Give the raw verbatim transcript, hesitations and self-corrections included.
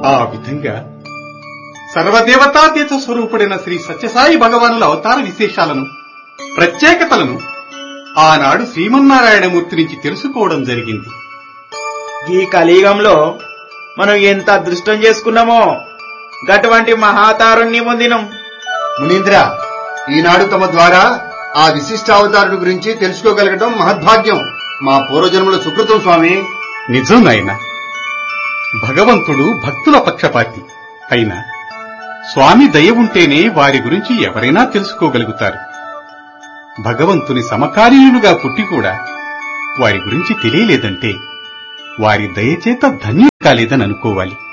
ఆ విధంగా సర్వదేవతాతీత స్వరూపుడైన శ్రీ సత్యసాయి భగవానుల అవతార విశేషాలను, ప్రత్యేకతలను ఆనాడు శ్రీమన్నారాయణమూర్తి నుంచి తెలుసుకోవడం జరిగింది. ఈ కలియుగంలో మనం ఎంత అదృష్టం చేసుకున్నామో గటువంటి మహాతారుణ్ణి పొందినం. మునీంద్ర, ఈనాడు తమ ద్వారా ఆ విశిష్టావతారుడి గురించి తెలుసుకోగలగడం మహద్భాగ్యం. మా పూర్వజన్మల సుకృతం స్వామి. నిజం నాయన. భగవంతుడు భక్తుల పక్షపాతి అయినా స్వామి దయ ఉంటేనే వారి గురించి ఎవరైనా తెలుసుకోగలుగుతారు. భగవంతుని సమకాలీనులుగా పుట్టి కూడా వారి గురించి తెలియలేదంటే వారి దయచేత ధన్యం కాలేదని అనుకోవాలి.